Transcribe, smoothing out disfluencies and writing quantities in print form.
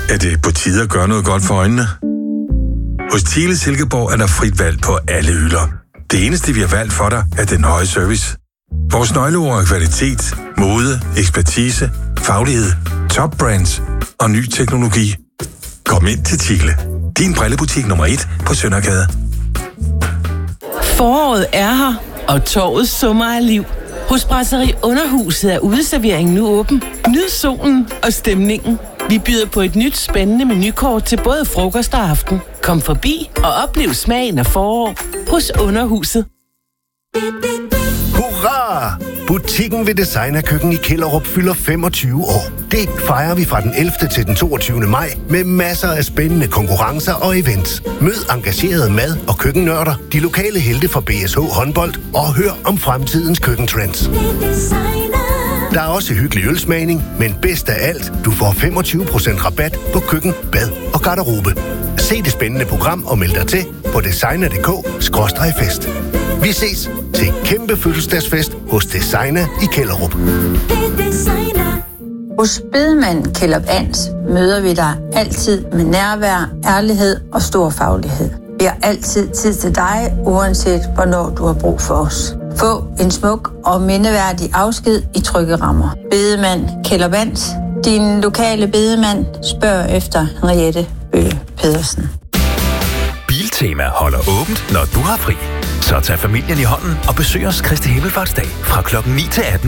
Er det på tide at gøre noget godt for øjnene? Hos Thiele Silkeborg er der frit valg på alle hylder. Det eneste, vi har valgt for dig, er den høje service. Vores nøgleord er kvalitet, mode, ekspertise, faglighed, top brands og ny teknologi. Kom ind til Thiele. Din brillebutik nummer 1 på Søndergade. Foråret er her, og torvet summer af liv. Hos Brasserie Underhuset er udeserveringen nu åben. Nyd solen og stemningen. Vi byder på et nyt spændende menukort til både frokost og aften. Kom forbi og oplev smagen af forår hos Underhuset. Hurra! Butikken ved Designerkøkken i Kjellerup fylder 25 år. Det fejrer vi fra den 11. til den 22. maj med masser af spændende konkurrencer og events. Mød engagerede mad- og køkkennørder, de lokale helte fra BSH håndbold og hør om fremtidens køkkentrends. Der er også hyggelig ølsmagning, men bedst af alt, du får 25% rabat på køkken, bad og garderobe. Se det spændende program og meld dig til på designer.dk/fest. Vi ses til kæmpe fødselsdagsfest hos Designer i Kjellerup. Hos Bedemand Kellerup Ans møder vi dig altid med nærvær, ærlighed og stor faglighed. Vi har altid tid til dig, uanset hvornår du har brug for os. Få en smuk og mindeværdig afsked i trygge rammer. Bedemand Kellerup Ans. Din lokale bedemand. Spørg efter Henriette Bøge Pedersen. Biltema holder åbent, når du har fri. Så tag familien i hånden og besøg os Kristi Himmelfartsdag fra kl. 9 til 18